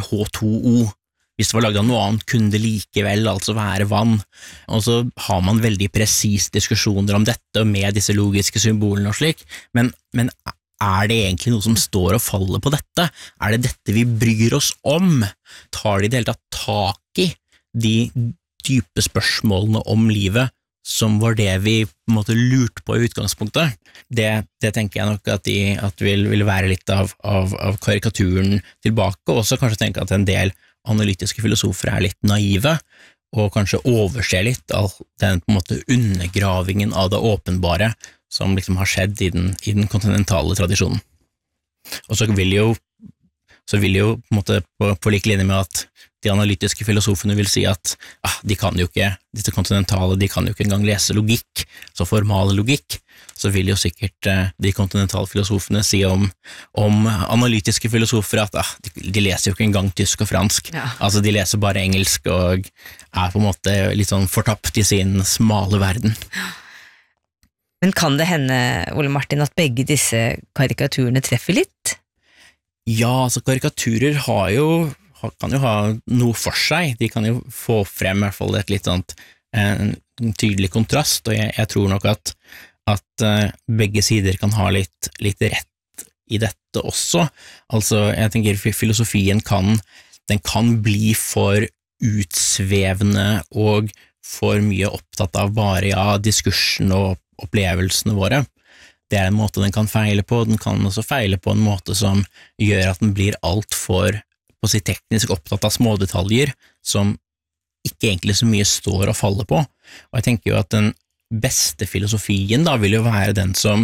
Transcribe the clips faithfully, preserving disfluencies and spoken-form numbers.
H to O. Hvis det var laget av noe annet, kunne det likevel altså være vann. Og så har man veldig presis diskusjoner om dette med disse logiske symbolene og slik, men, men er det egentlig noe som står og faller på dette? Er det dette vi bryr oss om? Tar de i det hele tatt tak i de dype spørsmålene om livet som var det vi på en måte lurte på i utgangspunktet? Det, det tenker jeg nok at, de, at vil, vil være litt av, av, av karikaturen tilbake, og også kanskje tenke at en del analytiske filosofer er litt naive, og kanskje overser litt av den på en måte undergravingen av det åpenbare som liksom har skjedd i den, i den kontinentale tradisjonen. Og så vil jo, så vil jo på en måte på, på like linje med at de analytiske filosofene vil si at ah, de kan jo ikke, disse kontinentale, de kan jo ikke engang lese logikk, så formal logikk, så vil jo sikkert eh, de kontinentale filosofene si om, om analytiske filosofer at ah, de, de leser jo ikke engang tysk og fransk, ja. Altså de leser bare engelsk og er på en måte litt sånn fortapt i sin smale verden. Men kan det hende, Ole Martin, at begge disse karikaturene treffer litt? Ja, altså karikaturer har jo kan jo ha noe for seg, de kan jo få frem i hvert fall et litt sånt en tydelig kontrast, og jeg, jeg tror nok at, at uh, begge sider kan ha litt, litt rett i dette også. Altså, jeg tenker filosofien kan, den kan bli for utsvevende og for mye opptatt av bare ja, diskursen og opplevelsene våre. Det er en måte den kan feile på, den kan også feile på en måte som gjør at den blir alt for på sitt teknisk opptatt av smådetaljer som ikke egentlig så mye står og faller på. Og jeg tenker jo at den beste filosofien da vil jo være den som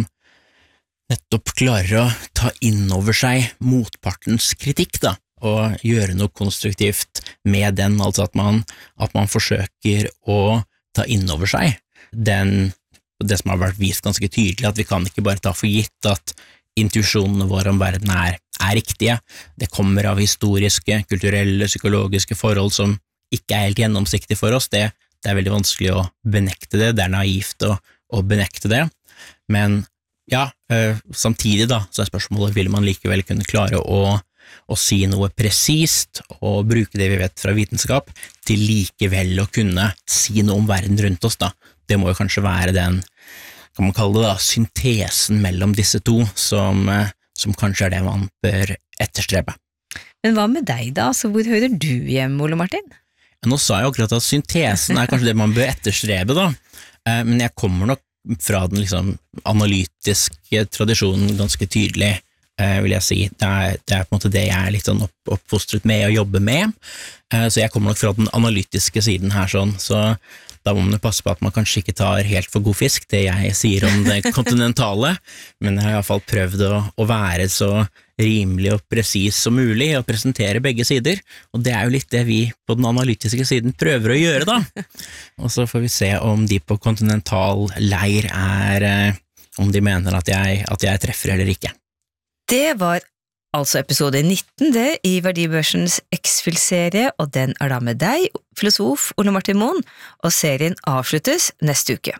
nettopp klarer å ta inn over seg motpartens kritikk da, og gjøre noe konstruktivt med den, altså at man, at man forsøker å ta inn over seg den, det som har vært vist ganske tydelig, at vi kan ikke bare ta for gitt at intuisjonene våre om verden er, er riktige. Det kommer av historiske, kulturelle, psykologiske forhold som ikke er helt gjennomsiktige for oss. Det, det er veldig vanskelig å benekte det, det er naivt å, å benekte det. Men ja, øh, samtidig da, så er spørsmålet, vil man likevel kunne klare å, å si noe presist og bruke det vi vet fra vitenskap til likevel å kunne si noe om verden rundt oss da. Det må jo kanskje være den, kan man kalle det da, syntesen mellom disse to, som, som kanskje er det man bør etterstrebe. Men hva med deg da? Altså, hvor hører du hjem, Ole Martin? Nå sa jeg akkurat at syntesen er kanskje det man bør etterstrebe da, men jeg kommer nok fra den liksom analytiske tradisjonen ganske tydelig, vil jeg si. Det er, det er på en måte det jeg er litt sånn opp, oppfostret med og jobber med, så jeg kommer nok fra den analytiske siden her sånn, så da må man jo passe på at man kanskje ikke tar helt for god fisk det jeg sier om det kontinentale, men jeg har i hvert fall prøvd å, å være så rimelig og presis som mulig og presentere begge sider, og det er jo litt det vi på den analytiske siden prøver å gjøre da. Og så får vi se om de på kontinental leir er, om de mener at jeg, at jeg treffer eller ikke. Det var altså episode nitten det i Verdibørsens X-Fil-serie, og den er da med deg, filosof Ole Martin Moen, og serien avsluttes neste uke.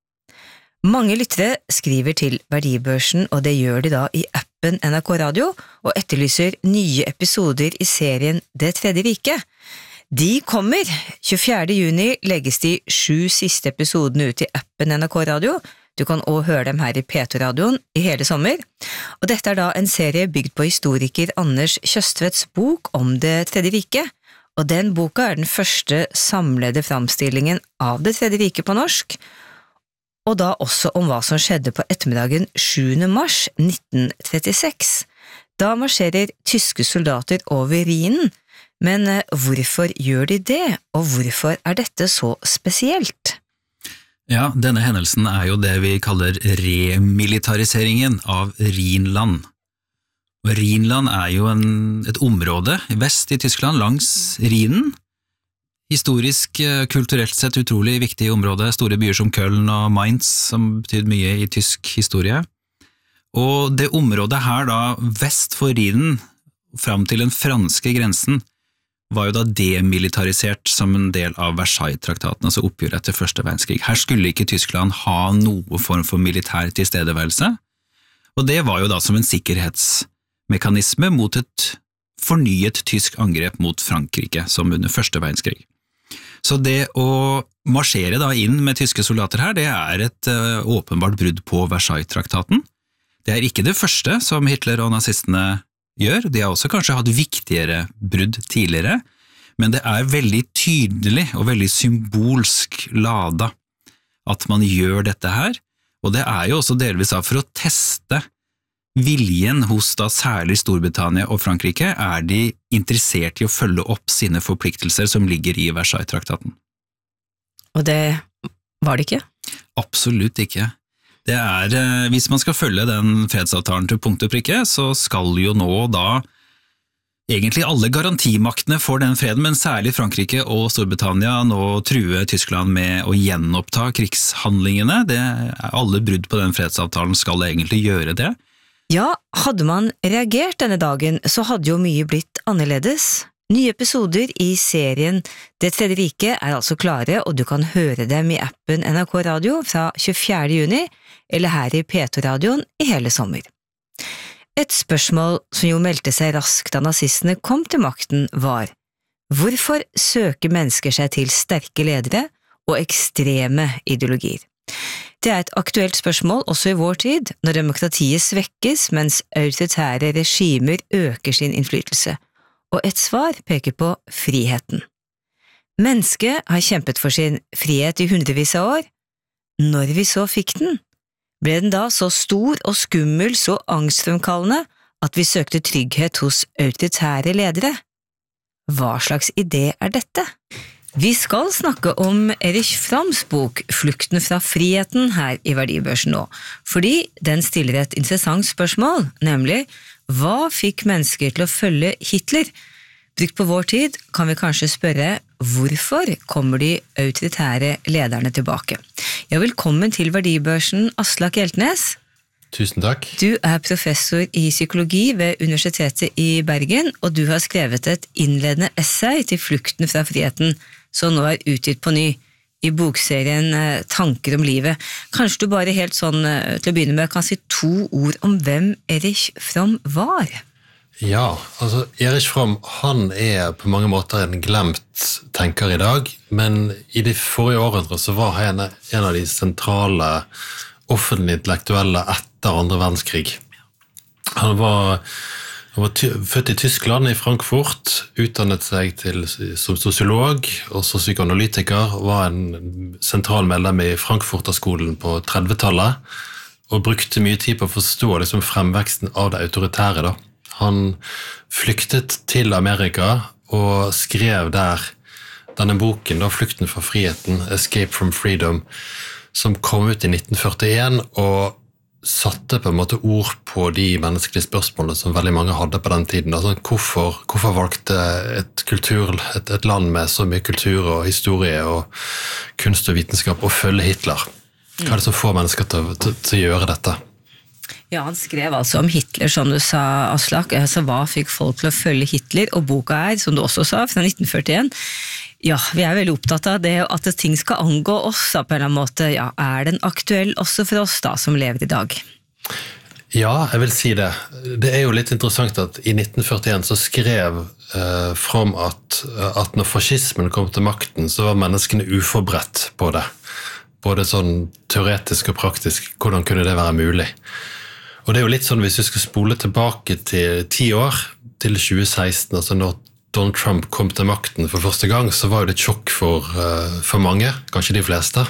Mange lyttere skriver til Verdibørsen, og det gjør de da i appen N R K Radio, og etterlyser nye episoder i serien Det tredje riket. De kommer! tjuefjerde juni legges de sju siste episodene ut i appen N R K Radio. Du kan også høre dem her i P to-radioen i hele sommer. Og dette er da en serie bygd på historiker Anders Kjøstvedts bok om Det tredje riket, og den boka er den første samlede framstillingen av Det tredje riket på norsk, og da også om hva som skjedde på ettermiddagen sjuende mars nitten trettiseks. Da marsjerer tyske soldater over Rhinen, men hvorfor gjør de det, og hvorfor er dette så spesielt? Ja, denne hendelsen er jo det vi kaller remilitariseringen av Rhinland. Og Rhinland er jo en, et område vest i Tyskland langs Rhinen. Historisk, kulturelt sett utrolig viktig område, store byer som Köln og Mainz, som betyr mye i tysk historie. Og det området her da, vest for Rhinen, fram til den franske grensen, var jo da demilitarisert som en del av Versailles-traktaten, altså oppgjøret etter første verdenskrig. Her skulle ikke Tyskland ha noe form for militær tilstedeværelse, og det var jo da som en sikkerhetsmekanisme mot et fornyet tysk angrep mot Frankrike, som under første verdenskrig. Så det å marsjere da inn med tyske soldater her, det er et uh, åpenbart brudd på Versailles-traktaten. Det er ikke det første som Hitler og nazistene gjør, de har også kanskje hatt viktigere brudd tidligere, men det er veldig tydelig og veldig symbolsk lada at man gjør dette her, og det er jo også delvis av for å teste viljen hos da særlig Storbritannia og Frankrike. Er de interessert i å følge opp sine forpliktelser som ligger i Versailles-traktaten? Og det var det ikke? Absolutt ikke. Det er, hvis man skal følge den fredsavtalen til punkt og prikke, så skal jo nå da egentlig alle garantimaktene for den freden, men særlig Frankrike og Storbritannia nå true Tyskland med å gjenoppta krigshandlingene. Det er, alle brudd på den fredsavtalen skal egentlig gjøre det. Ja, hadde man reagert denne dagen, så hadde jo mye blitt annerledes. Nye episoder i serien Det tredje riket er altså klare, og du kan høre dem i appen N R K Radio fra tjuefjerde juni, eller her i P to-radioen i hele sommer. Et spørsmål som jo meldte seg raskt da nazistene kom til makten var: hvorfor søker mennesker seg til sterke ledere og ekstreme ideologier? Det er et aktuelt spørsmål også i vår tid, når demokratiet svekkes mens autoritære regimer øker sin innflytelse, og et svar peker på friheten. Mennesket har kjempet for sin frihet i hundrevis av år. Når vi så fikk den, ble den da så stor og skummel, så angstfremkallende, at vi søkte trygghet hos autoritære ledere. Hva slags idé er dette? Vi skal snakke om Erich Fromms bok Flukten fra friheten her i Verdibørsen nå, fordi den stiller et interessant spørsmål, nemlig hva fikk mennesker til å følge Hitler? Brukt på vår tid kan vi kanskje spørre hvorfor kommer de autoritære lederne tilbake? Ja, velkommen til Verdibørsen, Aslak Hjeltnes. Tusen takk. Du er professor i psykologi ved Universitetet i Bergen, og du har skrevet et innledende essay til Flukten fra friheten, som nå er utgitt på ny i bokserien Tanker om livet. Kanskje du bare helt sånn til å begynne med kan si to ord om hvem Erich Fromm var? Ja, altså Erich Fromm, han er på mange måter en glemt tenker i dag, men i de forrige årene så var han en av de sentrale offentlige intellektuelle etter andre verdenskrig. Han var, han var født i Tyskland, i Frankfurt, utdannet seg til, som sosiolog og som psykoanalytiker, var en sentral medlem i Frankfurterskolen på trettitallet, og brukte mye tid på å forstå liksom, fremveksten av det autoritære. Da. Han flyktet til Amerika og skrev der denne boken, da, Flukten fra friheten, Escape from Freedom, som kom ut i nitten førtien og satte på en måte ord på de menneskelige spørsmålene som veldig mange hadde på den tiden. Altså, hvorfor, hvorfor valgte et, kultur, et, et land med så mye kultur og historie og kunst og vitenskap å følge Hitler? Hva er det som får mennesker til, til, til å gjøre dette? Ja, han skrev altså om Hitler, som du sa, Aslak. Altså, hva fikk folk til å følge Hitler? Og boka er, som du også sa, fra nitten førtien. Ja, vi er veldig opptatt av det, at ting skal angå oss på en eller annen måte. Ja, er den aktuell også for oss da, som lever i dag? Ja, jeg vil si det. Det er jo litt interessant at i nitten førtien så skrev eh, Fromm at, at når fascismen kom til makten, så var menneskene uforberedt på det. Både sånn teoretisk og praktisk, hvordan kunne det være mulig? Og det er jo litt sånn, hvis vi skal spole tilbake til ti år, til tjue seksten, altså når Donald Trump kom til makten for første gang, så var det et sjokk for, uh, for mange, kanskje de fleste.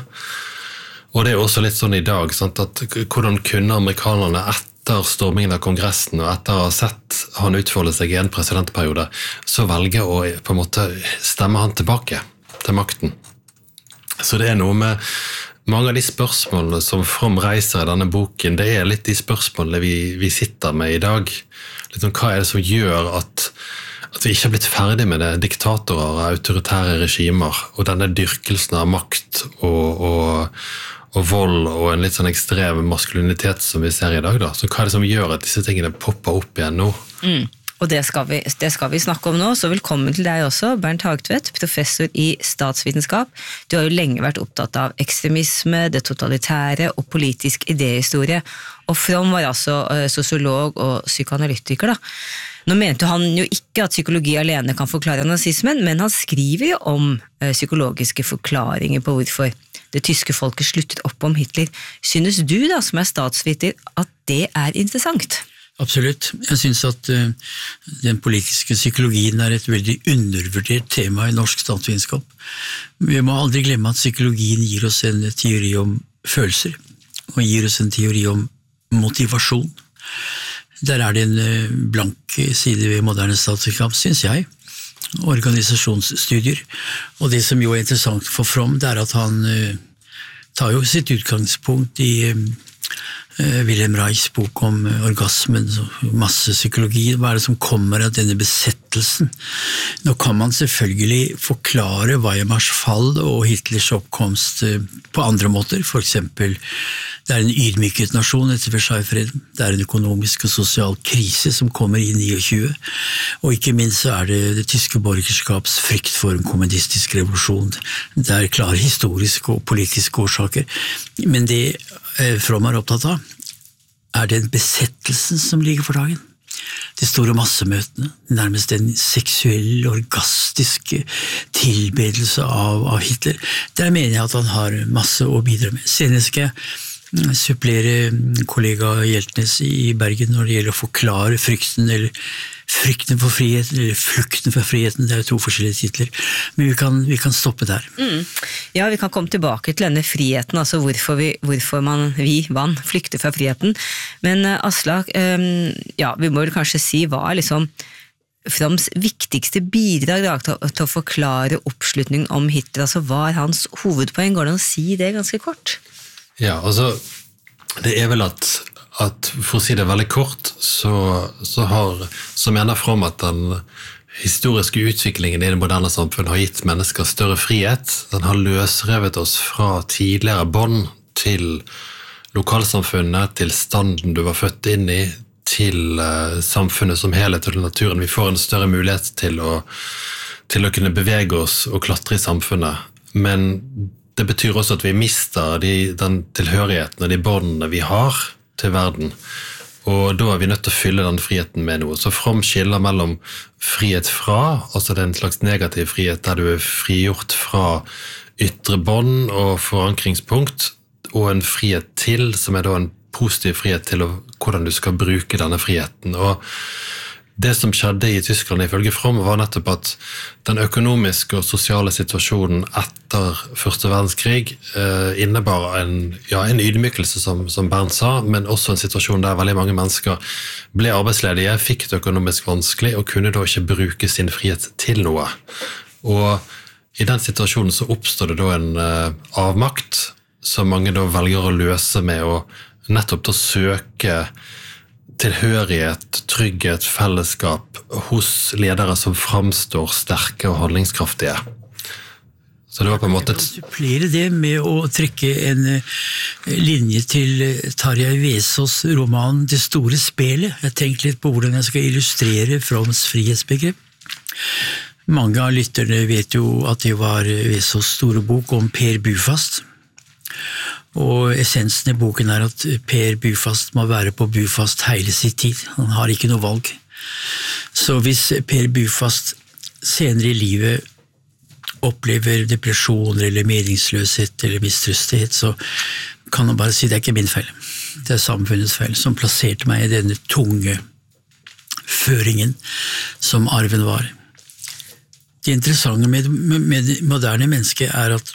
Og det er også litt sånn i dag, sant, at hvordan kunne amerikanerne etter stormingen av kongressen, og etter å ha sett han utfolde seg i en presidentperiode, så velge å på en måte stemme han tilbake til makten. Så det er noe med mange av de spørsmålene som Fromm reiser i denne boken, det er litt de spørsmålene vi, vi sitter med i dag. Litt om hva er det som gjør at at vi ikke har blitt ferdig med det, diktatorer, autoritære regimer, og denne dyrkelsen av makt og, og, og vold og en litt sånn ekstrem maskulinitet som vi ser i dag. Da. Så hva er det som gjør at disse tingene popper opp igjen nå? Mm. Og det skal, vi, det skal vi snakke om nå, så velkommen til deg også, Bernt Hagtvedt, professor i statsvitenskap. Du har jo lenge vært opptatt av ekstremisme, det totalitære og politisk idéhistorie, og Fromm var altså sosiolog og psykoanalytiker da. Nå mente han jo ikke at psykologi alene kan forklare nazismen, men han skriver jo om eh, psykologiske forklaringer på hvorfor det tyske folket sluttet opp om Hitler. Synes du da, som er statsviter, at det er interessant? Absolutt. Jeg synes at uh, den politiske psykologien er et veldig undervurdert tema i norsk statsvitenskap. Vi må aldri glemme at psykologien gir oss en teori om følelser, og gir oss en teori om motivasjon. Der er det en uh, blank side ved moderne statsvitenskap, synes jeg. Organisasjonsstudier. Og det som jo er interessant for Fromm, det er at han uh, tar jo sitt utgangspunkt i uh, Wilhelm Reichs bok om orgasmen, massepsykologi. Hva er det som kommer av denne besettelsen? Nå kan man selvfølgelig forklare Weimars fall og Hitlers oppkomst på andre måter, for eksempel det er en ydmyket nasjon etter Versailles-freden, det er en økonomisk og sosial krise som kommer i tjueni, og ikke minst så er det det tyske borgerskaps frykt for en kommunistisk revolusjon. Det er klare historiske og politiske årsaker, men det Fromm er opptatt av, er den besettelsen som ligger for dagen. De store massemøtene, nærmest en seksuell, orgastisk tilbedelse av, av Hitler. Der mener jeg at han har masse å bidra med. Senest skal jeg supplere kollega Hjeltnes i Bergen når det gjelder å forklare frykten, eller frykten for friheten, eller flukten for friheten, det er jo to forskjellige titler, men vi kan, vi kan stoppe der. Mm. Ja, vi kan komme tilbake til denne friheten, altså hvorfor vi, hvorfor man, vi, vann, flykter fra friheten, men uh, Aslak, um, ja, vi må vel kanskje si hva er liksom Fromms viktigste bidrag da, til, til å forklare oppslutning om Hitler, altså hva er hans hovedpoeng, går det an å si det ganske kort? Ja, altså, det er vel at at for å si det veldig kort, så, så, har, så mener Fromm at den historiske utviklingen i det moderne samfunn har gitt mennesker større frihet. Den har løsrevet oss fra tidligere bånd til lokalsamfunnet, til standen du var født inn i, til uh, samfunnet som helhet og til naturen. Vi får en større mulighet til å, til å kunne bevege oss og klatre i samfunnet. Men det betyr også at vi mister de, den tilhørigheten og de båndene vi har til verden, og da er vi nødt til å fylle den friheten med noe. Så Fromm skiller mellom frihet fra, altså det er en slags negativ frihet der du er frigjort fra ytre bånd og forankringspunkt, og en frihet til, som er da en positiv frihet til å, hvordan du skal bruke denne friheten. Og det som skjedde i Tyskland ifølge Fromm var nettopp at den økonomiske og sosiale situasjonen etter første verdenskrig eh, innebar en, ja, en ydmykelse, som, som Bernt sa, men også en situasjon der veldig mange mennesker ble arbeidsledige, fikk det økonomisk vanskelig og kunne da ikke bruke sin frihet til noe. Og i den situasjonen så oppstod det da en eh, avmakt som mange da velger å løse med å nettopp da søke tilhørighet, trygghet, fellesskap hos ledere som framstår sterke og handlingskraftige. Så det var på en måte... Jeg supplere det med å trekke en linje til Tarjei Vesaas roman Det store spelet. Jeg tenkte litt på hvordan jeg skal illustrere Fromms frihetsbegrep. Mange av lytterne vet jo at det var Vesaas store bok om Per Bufast. Og essensen i boken er at Per Bufast må være på Bufast hele sitt tid. Han har ikke noe valg. Så hvis Per Bufast senere i livet opplever depresjon eller meningsløshet eller mistrøstighet, så kan han bare si det er ikke min feil. Det er samfunnets feil som plasserte meg i denne tunge føringen som arven var. Det interessante med, med, med moderne mennesker er at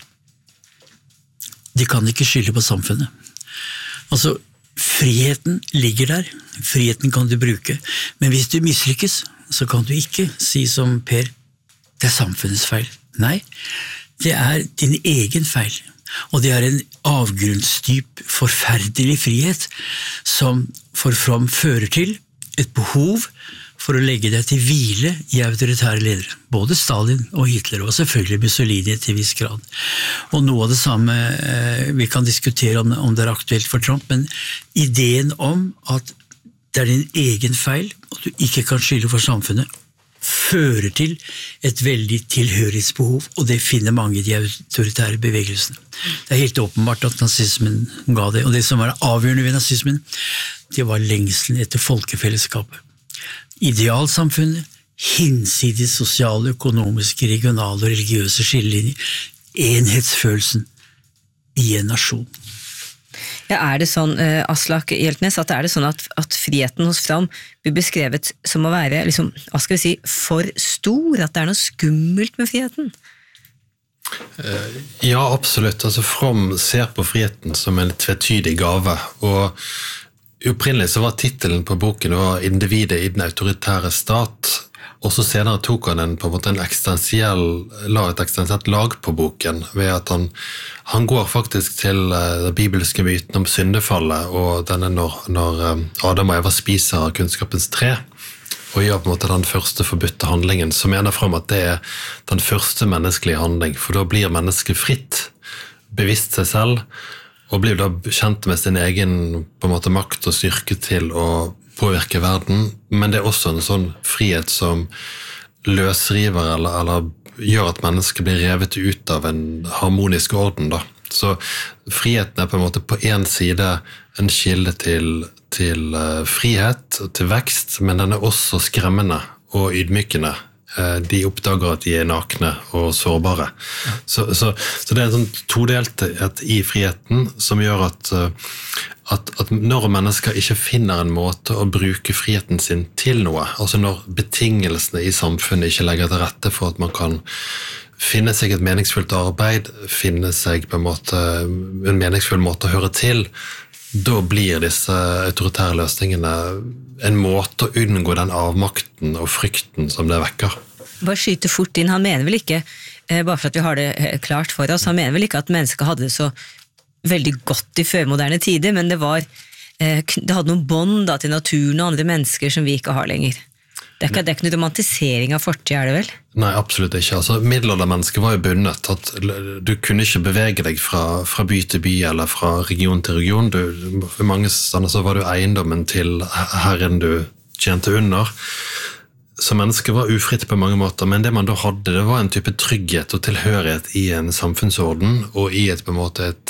de kan ikke skylde på samfunnet. Altså, friheten ligger der, friheten kan du bruke, men hvis du mislykkes, så kan du ikke si som Per, det er samfunnets feil. Nei, det er din egen feil, og det er en avgrunnsdyp, forferdelig frihet som for Fromm fører til et behov for å legge deg til hvile i autoritære ledere. Både Stalin og Hitler, og selvfølgelig Mussolini til viss grad. Og noe av det samme, vi kan diskutere om, om det er aktuelt for Trump, men ideen om at det er din egen feil, og du ikke kan skylde for samfunnet, fører til et veldig tilhørighetsbehov, og det finner mange i de autoritære bevegelsene. Det er helt åpenbart at nazismen ga det, og det som var avgjørende ved nazismen, det var lengselen etter folkefellesskapet. Idealsamfunnet, hinsides sosiale, økonomiske, regionale og religiøse skillelinjer, enhetsfølelsen i en nasjon. Ja, er det sånn, uh, Aslak Hjeltnes, at er det sånn at, at friheten hos Fram blir beskrevet som å være, liksom, hva skal vi si, for stor, at det er noe skummelt med friheten? Ja, absolutt. Altså, Fromm ser på friheten som en tvetydig gave, og opprinnelig så var titelen på boken var «Individet i den autoritære stat», og så senere tok han en, på en måte en eksistensiell, la et eksistensielt lag på boken, ved at han, han går faktisk til uh, den bibelske myten om syndefallet, og denne når, når um, Adam og Eva spiser av kunnskapens tre, og gjør på en måte den første forbutte handlingen, så mener Fromm at det er den første menneskelige handling, for da blir mennesket fritt, bevisst seg selv, og blir da kjent med sin egen på en måte, makt og styrke til å påvirke verden, men det er også en sånn frihet som løsriver eller, eller gjør at mennesket blir revet ut av en harmonisk orden. Da. Så friheten er på en måte på en side en kilde til, til uh, frihet og til vekst, men den er også skremmende og ydmykende. Uh, de oppdager at de er nakne og sårbare. Ja. Så, så, så det er en sånn todelthet i friheten som gjør at uh, At, at når mennesker ikke finner en måte å bruke friheten sin til noe, altså når betingelsene i samfunnet ikke legger til rette for at man kan finne seg et meningsfullt arbeid, finne seg på en måte en meningsfull måte å høre til, da blir disse autoritære løsningene en måte å unngå den avmakten og frykten som det vekker. Bare skyte fort inn, han mener vel ikke, bare for at vi har det klart for oss, han mener vel ikke at mennesket hadde det så veldig godt i førmoderne tider, men det var, det hadde noen bånd da, til naturen og andre mennesker som vi ikke har lenger. Det er ikke, det er ikke noe romantisering av fortid, er det vel? Nei, absolutt ikke. Altså, middelaldermennesket var jo bundet. At du kunne ikke bevege deg fra, fra by til by eller fra region til region. Du, for mange steder så var du eiendommen til herren du tjente under. Så mennesket var ufritt på mange måter, men det man da hadde, det var en type trygghet og tilhørighet i en samfunnsorden, og i et, på en måte, et,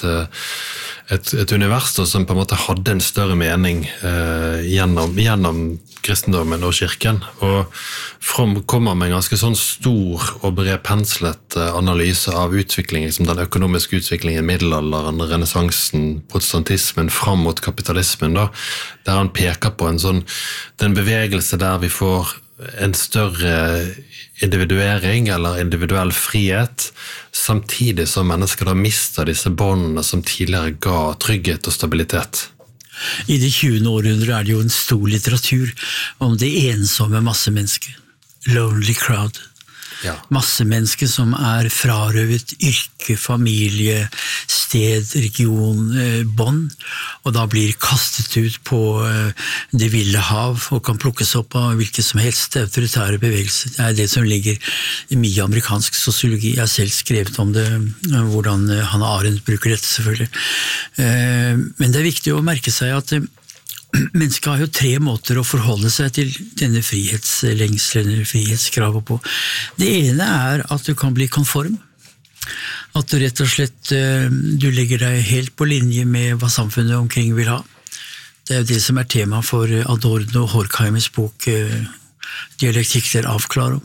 et, et univers da, som på en måte hadde en større mening eh, gjennom, gjennom kristendommen og kirken. Og Fromm kommer med en ganske sånn stor og bred penslet analyse av utviklingen, som den økonomiske utviklingen, middelalderen, renessansen, protestantismen, fram mot kapitalismen, da, der han peker på en sånn, den bevegelse der vi får en større individuering eller individuell frihet, samtidig som mennesker da mister disse båndene som tidligere ga trygghet og stabilitet. I det tjuende århundre er det jo en stor litteratur om det ensomme massemennesket. Lonely crowd. Ja. Massemennesker som er frarøvet yrke, familie, sted, region, bånd, og da blir kastet ut på det ville hav og kan plukkes opp av hvilke som helst autoritære bevegelser. Det er det som ligger i mye amerikansk sosiologi. Jeg har selv skrevet om det, hvordan Hannah Arendt bruker dette selvfølgelig. Men det er viktig å merke seg at mennesket har jo tre måter å forholde seg til denne frihetslengselen eller frihetskravet på. Det ene er at du kan bli konform. At du rett og slett du legger deg helt på linje med hva samfunnet omkring vil ha. Det er jo det som er tema for Adorno og Horkheims bok Dialektikk der avklarer.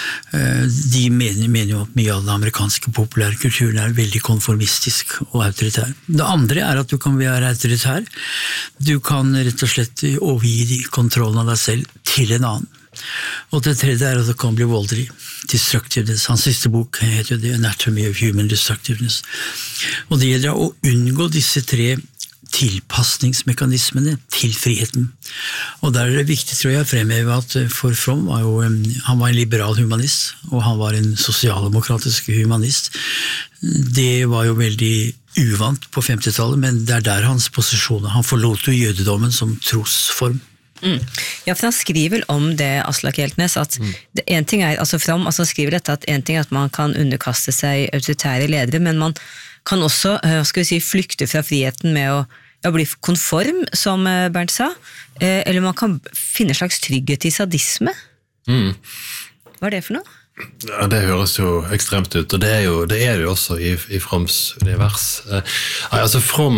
De mener, mener jo at mye av den amerikanske populærkulturen er veldig konformistisk og autoritær. Det andre er at du kan være autoritær. Du kan rett og slett overgi kontrollen av deg selv til en annen. Og det tredje er at du kan bli voldelig. Destructiveness. Hans siste bok heter jo The Anatomy of Human Destructiveness. Og det gjelder å unngå disse tre tilpasningsmekanismene til friheten. Og der er det viktig, tror jeg, å fremheve at for Fromm var jo, han var en liberal humanist, og han var en sosialdemokratisk humanist. Det var jo veldig uvant på femtitallet, men det er der hans posisjoner. Han forlot jo jødedommen som trosform. Mm. Ja, for han skriver om det, Aslak Hjeltnes, at mm. det, en ting er, altså Fromm altså skriver dette at en ting er at man kan underkaste seg autoritære ledere, men man kan også, hva skal vi si, flykte fra friheten med å ja, bli konform, som Bernt sa, eller man kan finne en slags trygghet i sadisme. Mm. Hva er det for noe? Ja, det høres jo ekstremt ut, og det er jo det er jo også i, i Fromms univers. Eh, altså Fromm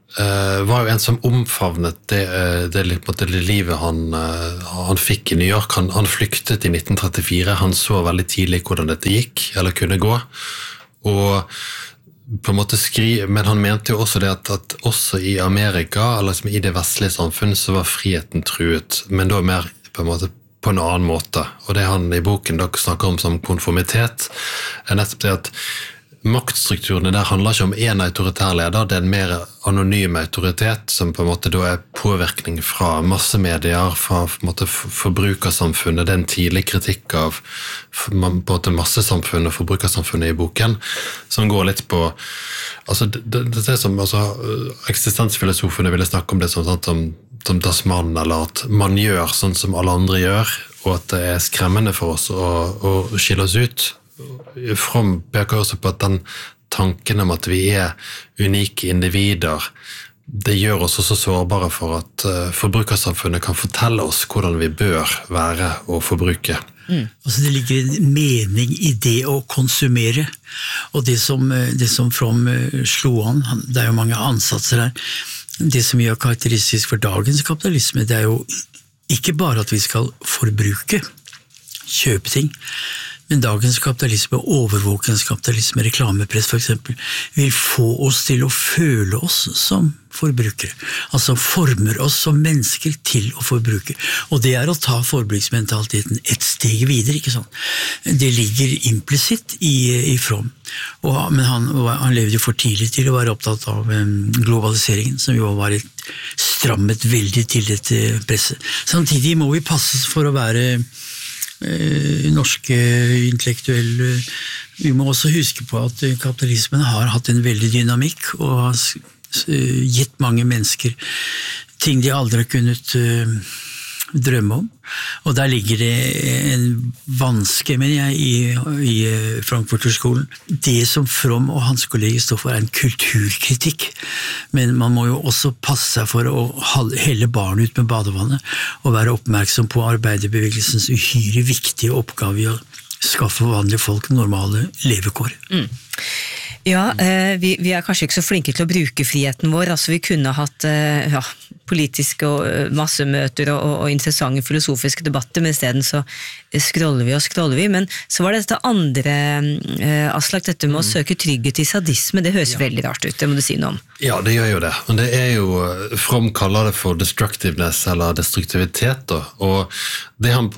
uh, var jo en som omfavnet det, det, det, det livet han, uh, han fikk i New York. Han, han flyktet i nitten trettifire, han så veldig tidlig hvordan dette gikk, eller kunne gå, og på en måte skri, men han mente jo også det at, at også i Amerika, eller liksom i det vestlige samfunn, så var friheten truet, men da mer på en måte på en annen måte. Og det han i boken da snakker om som konformitet, er nettopp det at maktstrukturene der handler ikke om en autoritær leder, det er en mer anonym autoritet som på en måte da er påvirkning fra massemedier, fra på en måte forbrukersamfunnet, det er en tidlig kritikk av på en måte massesamfunnet og forbrukersamfunnet i boken, som går litt på altså det, det, det er som altså, eksistensfilosofene ville snakke om det som, sånn, som, som Dasman, eller at man gjør sånn som alle andre gjør, og at det er skremmende for oss å, å skille oss ut. Fromm peker også på at den tanken om at vi er unike individer, det gjør oss også sårbare for at uh, forbrukersamfunnet kan fortelle oss hvordan vi bør være og forbruke. Mm. Altså det ligger en mening i det å konsumere, og det som, det som Fromm slo an, det er jo mange ansatser her, det som gjør karakteristisk for dagens kapitalisme, det er jo ikke bare at vi skal forbruke, kjøpe ting, men dagens kapitalisme, overvåkingskapitalisme, reklamepress for eksempel, vil få oss til å føle oss som forbrukere. Altså former oss som mennesker til å forbruke. Og det er å ta forbruksmentaliteten et steg videre, ikke sant? Det ligger implisitt i, i Fromm. Og, men han, han levde jo for tidlig til å være opptatt av um, globaliseringen, som jo var et strammet veldig til dette presset. Samtidig må vi passe for å være norske intellektuelle. Vi må også huske på at kapitalismen har hatt en veldig dynamikk og har gitt mange mennesker ting de aldri har kunnet drømme om. Og der ligger det en vanske, mener jeg, i, i Frankfurterskolen. Det som Fromm og hans kolleger står for er en kulturkritikk, men man må jo også passe seg for å helle barn ut med badevannet og være oppmerksom på arbeiderbevegelsens uhyre viktige oppgave i å skaffe vanlige folk normale levekår. Mm. Ja, eh, vi, vi er kanskje ikke så flinke til å bruke friheten vår, altså vi kunne hatt eh, ja, politiske og massemøter og, og interessante filosofiske debatter, men i stedet så scroller vi og scroller vi, men så var det dette andre eh, Aslak, dette med å søke trygghet i sadisme, det høres ja. veldig rart ut, det må du si noe om. Ja, det gjør jo det, men det er jo, Fromm kaller det for destructiveness eller destruktivitet da, og det han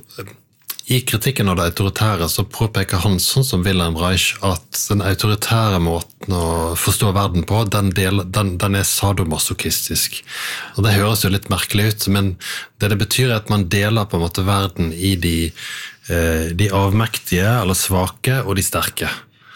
i kritikken av det autoritære så påpeker han sånn som Wilhelm Reich at den autoritære måten å forstå verden på, den, del, den, den er sadomasochistisk. Og det høres jo litt merkelig ut, men det det betyr er at man deler på en måte verden i de, eh, de avmektige eller svake og de sterke.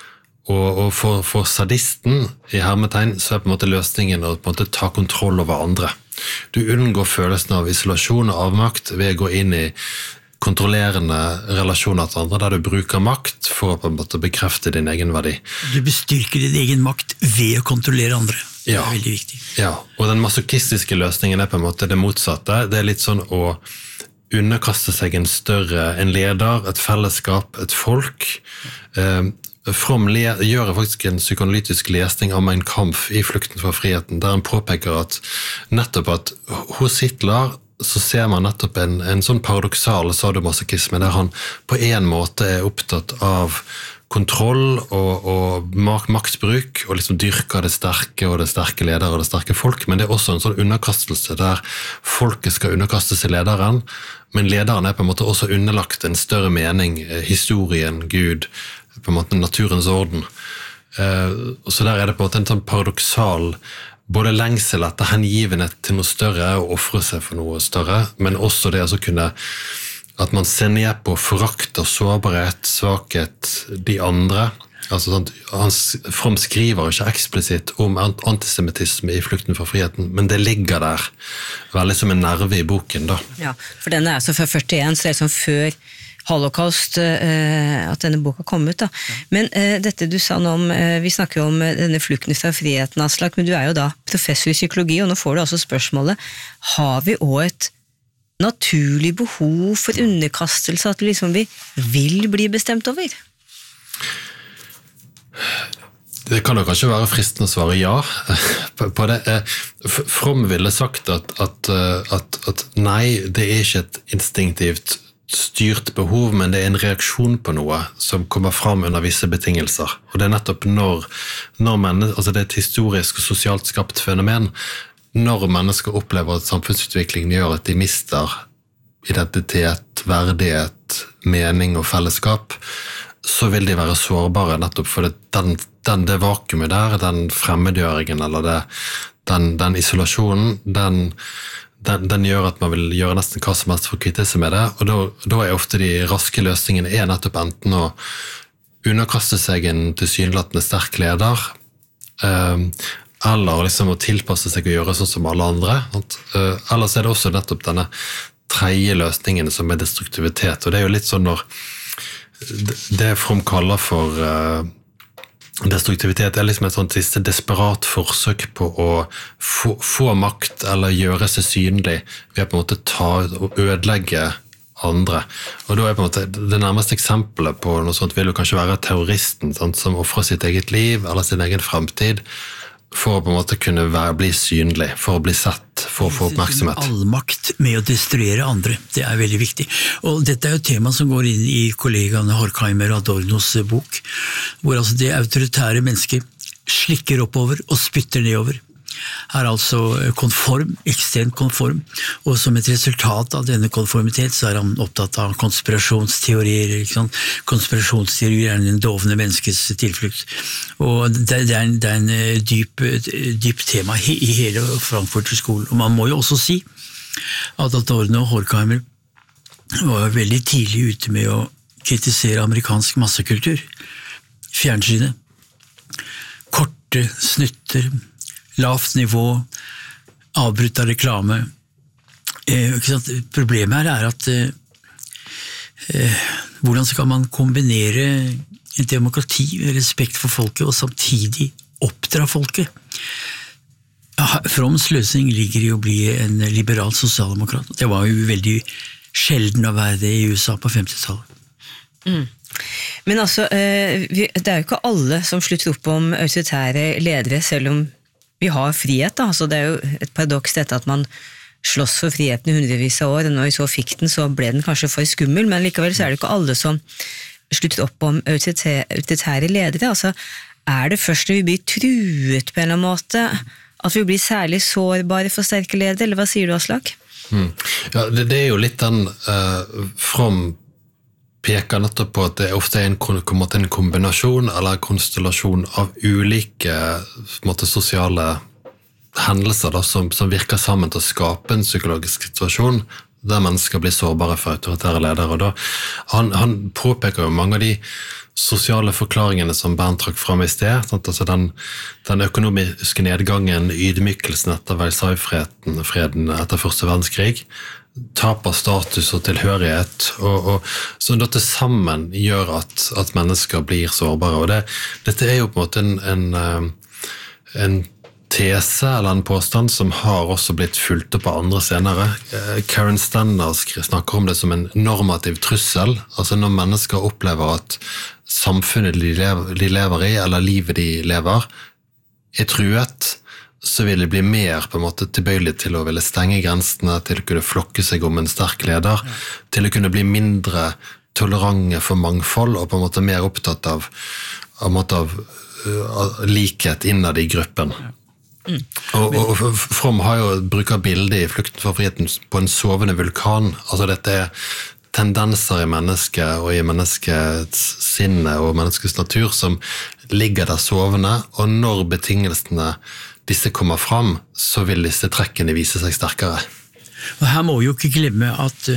Og, og for, for sadisten i hermetegn så er på en måte løsningen å på en måte ta kontroll over andre. Du unngår følelsen av isolasjon og avmakt ved å gå inn i kontrollerende relasjoner til andre, der du bruker makt for å på en måte bekrefte din egen verdi. Du bestyrker din egen makt ved å kontrollere andre. Det er ja. veldig viktig. Ja, og den masochistiske løsningen er på en måte det motsatte. Det er litt sånn å underkaste seg en større, en leder, et fellesskap, et folk. Eh, Fromm gjør faktisk en psykoanalytisk lesning av Mein Kampf i Flukten fra friheten, der han påpeker at nettopp at hos Hitler så ser man nettopp en, en sånn paradoksal sadomasochisme, der han på en måte er opptatt av kontroll og, og maktbruk, og liksom dyrker det sterke og det sterke ledere og det sterke folk, men det er også en sånn underkastelse der folket skal underkaste seg lederen, men lederen er på en måte også underlagt en større mening, historien, Gud, på en måte naturens orden. Så der er det på en måte en sånn paradoksal både lengsel etter hengivenhet til noe større og offre seg for noe større, men også det å kunne at man ser ned på forakt og sårbarhet, svakhet, de andre. Altså, sånn, han Fromm skriver ikke eksplisitt om antisemitisme i Flukten fra friheten, men det ligger der veldig som en nerve i boken da. Ja, for den er altså fra førtien, så det er liksom før Holocaust, at denne boka kom ut da. Men uh, dette du sa nå om, uh, vi snakker jo om uh, denne flukten fra friheten, Aslak, men du er jo da professor i psykologi, og nå får du altså spørsmålet, har vi også et naturlig behov for underkastelse, at liksom vi vil bli bestemt over? Det kan jo kanskje være fristende å svare ja på det. Fromm ville sagt at, at, at, at nei, det er ikke et instinktivt styrt behov, men det er en reaksjon på noe som kommer fram under visse betingelser. Og det er nettopp når, når mennesker, altså det er et historisk og sosialt skapt fenomen, når mennesker opplever at samfunnsutviklingen gjør at de mister identitet, verdighet, mening og fellesskap, så vil de være sårbare nettopp for det, den, den, det vakuumet der, den fremmedgjøringen eller det, den, den isolasjonen, den Den, den gjør at man vil gjøre nesten hva som helst for å kvitte seg med det, og da, da er ofte de raske løsningene er nettopp enten å underkaste seg en tilsynelatende sterk leder, eh, eller liksom å tilpasse seg og gjøre sånn som alle andre. Eh, ellers er det også nettopp denne tredje løsningen som er destruktivitet, og det er jo litt sånn når det Fromm kaller for eh, destruktivitet er liksom et sånt siste desperat forsøk på å få, få makt eller gjøre seg synlig ved å på en måte ta ut og ødelegge andre. Og da er på en måte det nærmeste eksempelet på noe sånt vil jo kanskje være terroristen, sant, som offrer sitt eget liv eller sin egen fremtid for å på en måte kunne være, bli synlig, for å bli sett, for å få oppmerksomhet. Allmakt med å destruere andre, det er veldig viktig. Og dette er jo et tema som går inn i kollegaene Horkheimer og Adornos bok, hvor altså det autoritære mennesket slikker oppover og spytter nedover. Er altså konform, ekstremt konform, og som et resultat av denne konformitet så er han opptatt av konspirasjonsteorier, ikke sant? Konspirasjonsteorier er en dovne menneskets tilflukt, og det er en, det er en dyp, dyp tema i hele Frankfurterskolen, og man må jo også si at Adorno og Horkheimer var veldig tidlig ute med å kritisere amerikansk massekultur, fjernsynet, korte snutter, lavt nivå, avbrutt av reklame. Eh, ikke sant? Problemet her er at eh, hvordan skal man kombinere en demokrati, respekt for folket, og samtidig oppdra folket? Fromms løsning ligger i å bli en liberal sosialdemokrat. Det var jo veldig sjelden å være det i U S A på femtitallet. Mm. Men altså, eh, vi, det er jo ikke alle som slutter opp om autoritære ledere, selv om vi har frihet, da. Altså, det er jo et paradoks dette at man slåss for friheten i hundrevis av år, og når vi så fikk den, så ble den kanskje for skummel, men likevel så er det ikke alle som slutter opp om autoritære ledere. Altså, er det først når vi blir truet på en eller annen måte, at vi blir særlig sårbare for sterke ledere, eller hva sier du, Aslak? Mm. Ja, det, det er jo litt den uh, Fromm peker nettopp på at det ofte er en, en kombinasjon eller en konstellasjon av ulike måte, sosiale hendelser da, som, som virker sammen til å skape en psykologisk situasjon der mennesker blir sårbare for autoritære ledere. Og da, han, han påpeker jo mange av de sosiale forklaringene som Bernt trakk frem i sted, sant? Altså den, den økonomiske nedgangen, ydmykelsen etter Versailles-freden freden etter første verdenskrig, tap av status og tilhørighet, og, og, så dette sammen gjør at, at mennesker blir sårbare. Og det, dette er jo på en måte en, en, en tese eller en påstand som har også blitt fulgt opp av andre senere. Karen Stanner snakker om det som en normativ trussel, altså når mennesker opplever at samfunnet de lever, de lever i, eller livet de lever, er truet, så vil det bli mer på en måte tilbøyelig til å ville stenge grensene, til å kunne flokke seg om en sterk leder, ja. Til å kunne bli mindre tolerante for mangfold, og på en måte mer opptatt av, av, måte av, av likhet innad i gruppen. Ja. Mm. Og, og, og Fromm har jo bruker bildet i Flukten fra friheten på en sovende vulkan. Altså dette er tendenser i mennesket og i menneskets sinne og menneskets natur som ligger der sovende, og når betingelsene disse kommer fram, så vil disse trekkene vise seg sterkere. Og her må vi jo ikke glemme at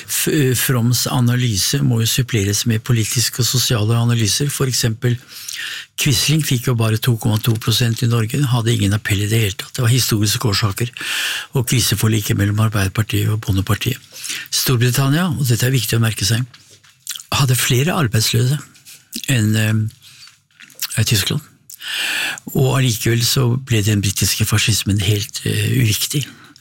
Fromms analyse må jo suppleres med politiske og sosiale analyser. For eksempel, Quisling fikk jo bare to komma to prosent i Norge, hadde ingen appell i det hele tatt. Det var historiske årsaker, og kriseforliket mellom Arbeiderpartiet og Bondepartiet. Storbritannia, og dette er viktig å merke seg, hadde flere arbeidsløse enn eh, Tyskland. Og allikevel så ble den britiske fascismen helt uh, uviktig.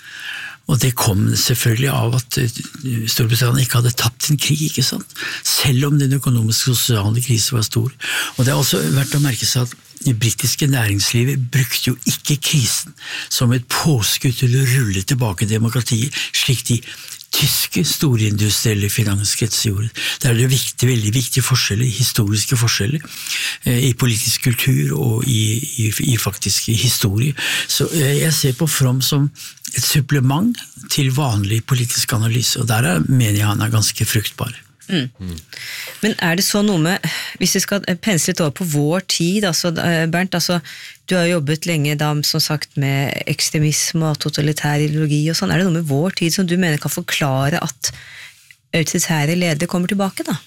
Og det kom selvfølgelig av at uh, Storbritannia ikke hadde tapt en krig, ikke sant? Selv om den økonomiske og sosiale krisen var stor. Og det er også verdt å merke seg at det britiske næringslivet brukte jo ikke krisen som et påskudd til å rulle tilbake demokratiet, slik de tyske storindustrielle finanskretser gjorde. Det er det viktige, veldig viktige forskjeller, historiske forskjeller, eh, i politisk kultur og i, i, i faktisk historie. Så eh, jeg ser på Fromm som et supplement til vanlig politisk analyse, og der er, mener jeg han er ganske fruktbar. Mm. Mm. Men er det så noe med, hvis vi skal pensle litt over på vår tid, altså, Bernt, altså, du har jobbet lenge da, som sagt, med ekstremisme og totalitær ideologi og sånn, er det noe med vår tid som du mener kan forklare at autoritære ledere kommer tilbake da?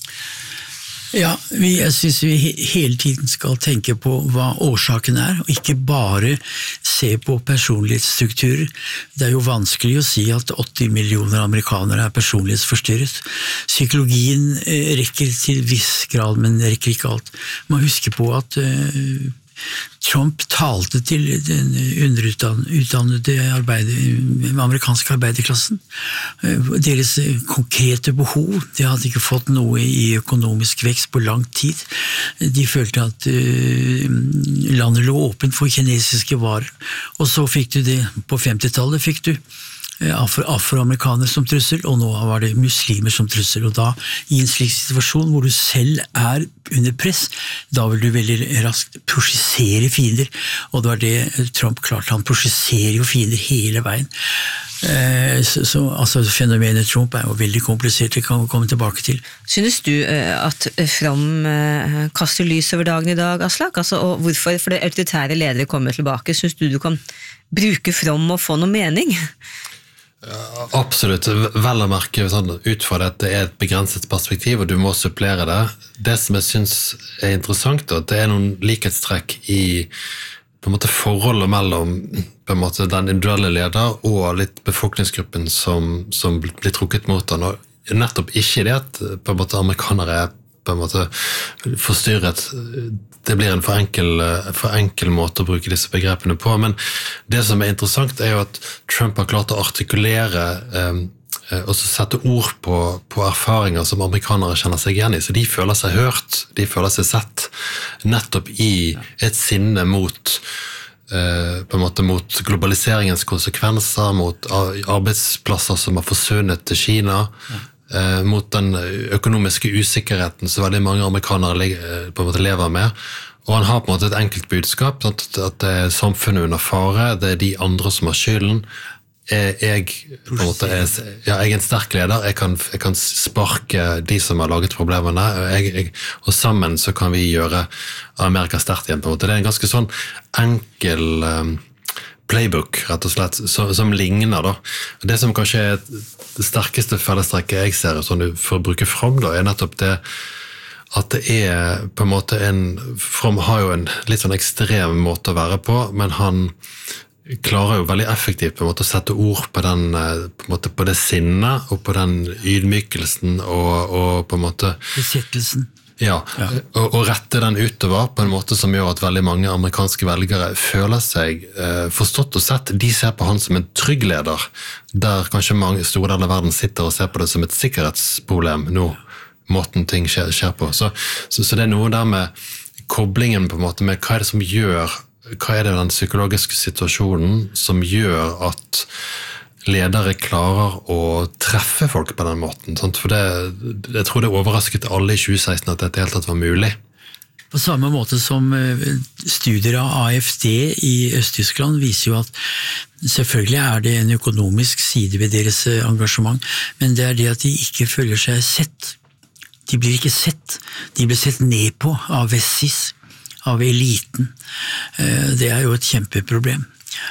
Ja, vi, jeg synes vi hele tiden skal tenke på hva årsaken er, og ikke bare se på personlighetsstrukturer. Det er jo vanskelig å si at åtti millioner amerikanere er personlighetsforstyrret. Psykologien rekker til viss grad, men rekker ikke alt. Man husker på at uh, Trump talte til den underutdannede amerikanske arbeiderklassen. Deres konkrete behov, de hadde ikke fått noe i økonomisk vekst på lang tid. De følte at landet lå åpent for kinesiske varer. Og så fikk du det, på femtitallet fikk du Afro, afroamerikaner som trussel, og nå var det muslimer som trussel, og da i en slik situasjon hvor du selv er under press, da vil du veldig raskt prosjisere fiender, og det var det Trump klarte, han prosjiserer jo fiender hele veien. Så, så altså, fenomenet Trump er jo veldig komplisert, det kan vi komme tilbake til. Synes du at Fromm kaster lys over dagen i dag, Aslak? Altså, og hvorfor, for det autoritære ledere kommer tilbake, synes du du kan bruke Fromm og få noe mening? Absolutt, vel å merke sånn, ut fra at det er et begrenset perspektiv og du må supplere det. Det som jeg synes er interessant, at det er noen likhetstrekk i på en måte forholdet mellom på en måte den individuelle leder og litt befolkningsgruppen som, som blir trukket mot den, og nettopp ikke det at på en måte amerikanere er på en måte forstyrret. Det blir en for enkel, for enkel måte å bruke disse begrepene på, men det som er interessant er jo at Trump har klart å artikulere eh, og så sette ord på, på erfaringer som amerikanere kjenner seg igjen i, så de føler seg hørt, de føler seg sett, nettopp i et sinne mot eh, på en måte mot globaliseringens konsekvenser, mot arbeidsplasser som har forsvunnet til Kina, ja. Mot den økonomiske usikkerheten som veldig mange amerikanere på en måte lever med. Og han har på en måte et enkelt budskap, at det er samfunnet under fare, det er de andre som har skylden. Jeg, på en måte, er, ja, jeg er en sterk leder, jeg kan, jeg kan sparke de som har laget problemene, jeg, jeg, og sammen så kan vi gjøre Amerika sterkt igjen på en måte. Det er en ganske sånn enkel um, playbook, rett og slett, som, som ligner da. Det som kanskje er det sterkeste fellestrekket jeg ser, sånn, for å bruke Fromm da, er nettopp det at det er på en måte en, Fromm har jo en litt sånn ekstrem måte å være på, men han klarer jo veldig effektivt på en måte å sette ord på, den, på, en måte, på det sinnet, og på den ydmykelsen, og, og på en måte besettelsen. Ja, ja. Og, og rette den utover på en måte som gjør at veldig mange amerikanske velgere føler seg eh, forstått og sett. De ser på han som en trygg leder, der kanskje mange store deler av verden sitter og ser på det som et sikkerhetsproblem nå, måten ting skjer, skjer på. Så, så, så det er noe der med koblingen på en måte med hva er det som gjør, hva er det den psykologiske situasjonen som gjør at ledere klarer å treffe folk på den måten, sant? For det, jeg tror det overrasket alle i tjue seksten at dette helt tatt var mulig. På samme måte som studier av A F D i Øst-Tyskland viser jo at selvfølgelig er det en økonomisk side ved deres engasjement, men det er det at de ikke føler seg sett. De blir ikke sett, de blir sett ned på av Wessis, av eliten. Det er jo et kjempeproblem.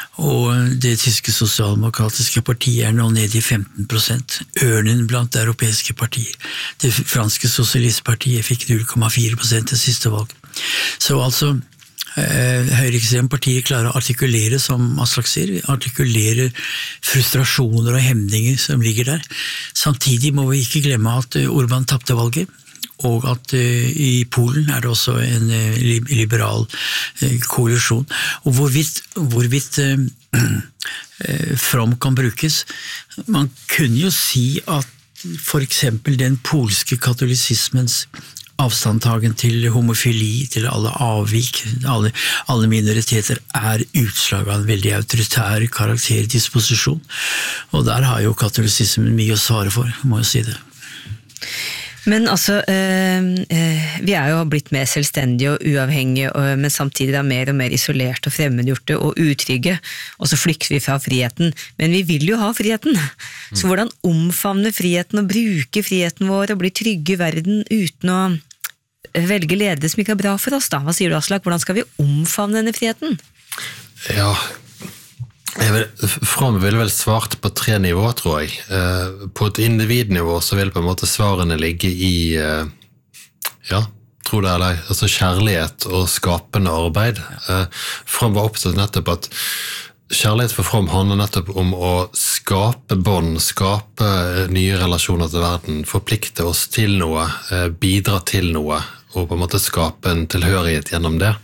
Og det tyske sosialdemokratiske partiet er nå nede i femten prosent, ørnen blant europeiske partier. Det franske sosialistpartiet fikk null komma fire prosent det siste valg. Så altså, eh, høyreekstreme partier klarer å artikulere, som Aslak sier, artikulere frustrasjoner og hemninger som ligger der. Samtidig må vi ikke glemme at Orban tappte valget, og at uh, i Polen er det også en uh, liberal uh, koalisjon. Og hvorvidt, hvorvidt uh, uh, Fromm kan brukes, man kunne jo si at for eksempel den polske katolisismens avstandtagen til homofili, til alle avvik, alle, alle minoriteter er utslag av en veldig autoritær karakterdisposisjon. Og der har jo katolisismen mye å svare for, må jeg si det. Men altså, øh, øh, vi er jo blitt mer selvstendige og uavhengige, og, men samtidig er mer og mer isolert og fremmedgjorte og utrygge, og så flykter vi fra friheten. Men vi vil jo ha friheten. Så hvordan omfavne friheten og bruke friheten vår og bli trygge i verden uten å velge ledere som ikke er bra for oss da? Hva sier du, Aslak? Hvordan skal vi omfavne denne friheten? Ja, jeg vil, Fromm ville vel svart på tre nivåer, tror jeg. Eh, på et individnivå så vil på en måte svarene ligge i, eh, ja, tror det eller altså kjærlighet og skapende arbeid. Eh, Fromm var opptatt nettopp at kjærlighet for Fromm handler nettopp om å skape bånd, skape nye relasjoner til verden, forplikte oss til noe, eh, bidra til noe, og på en måte skape en tilhørighet gjennom det.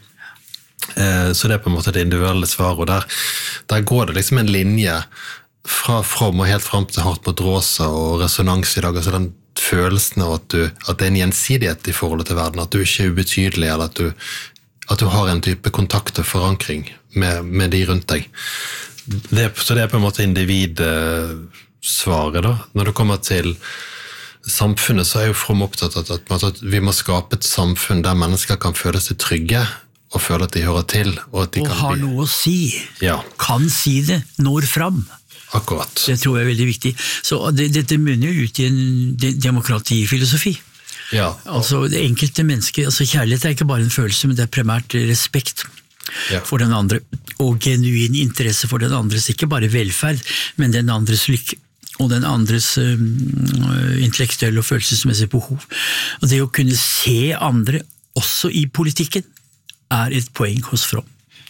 Så det er på en måte det individuelle svaret, og der, der går det liksom en linje fra Fromm og helt frem til Hardt mot Rosa og resonans i dag, altså den følelsen av at, du, at det er en gjensidighet i forholdet til verden, at du ikke er ubetydelig, eller at du, at du har en type kontakt og forankring med, med de rundt deg. Det, så det er på en måte individsvaret da. Når det kommer til samfunnet, så er jo Fromm opptatt av at, at vi må skape et samfunn der mennesker kan føle seg trygge, og føle at de hører til, og at de og kan har bli... noe å si, ja. Kan si det, når fram. Akkurat. Det tror jeg er veldig viktig. Så det, dette munner jo ut i en de, demokratifilosofi. Ja. Altså det enkelte mennesket, altså kjærlighet er ikke bare en følelse, men det er primært respekt ja. For den andre, og genuin interesse for den andres, ikke bare velferd, men den andres lykke. Og den andres uh, intellektuelle og følelsesmessige behov. Og det å kunne se andre, også i politikken, er et poeng hos Fromm.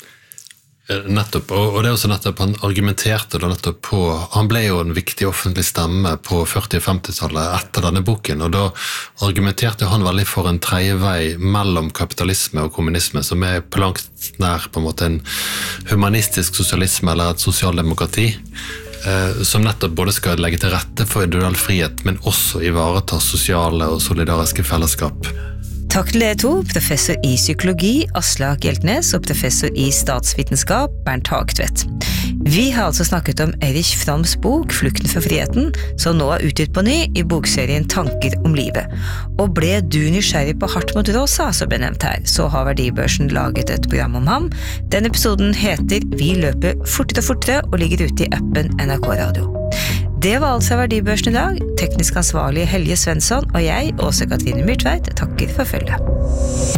Nettopp, og det er også nettopp, han argumenterte da nettopp på, han ble jo en viktig offentlig stemme på førti- og femtitallet etter denne boken, og da argumenterte han veldig for en tredje vei mellom kapitalisme og kommunisme, som er på langt nær på en måte en humanistisk sosialisme eller et sosialdemokrati, eh, som nettopp både skal legge til rette for individuell frihet, men også ivareta sosiale og solidariske fellesskap. Takk til dere to, professor i psykologi Aslak Hjeltnes og professor i statsvitenskap Bernt Hagtvedt. Vi har altså snakket om Erich Fromms bok Flukten for friheten, som nå er utgitt på ny i bokserien Tanker om livet. Og ble du nysgjerrig på Hardt mot Rosa, som ble nevnt her, så har Verdibørsen laget et program om ham. Den episoden heter Vi løper fortere og fortere og ligger ute i appen N R K Radio. Det var altså Verdibørsen i dag. Teknisk ansvarlig Helge Svensson og jeg, Åse Katrine Myrtveit, takker for følget.